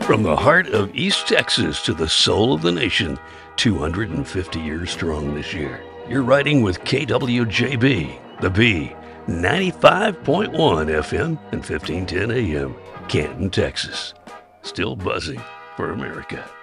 From the heart of East Texas to the soul of the nation, 250 years strong this year. You're riding with KWJB, the B, 95.1 FM and 1510 AM, Canton, Texas. Still buzzing for America.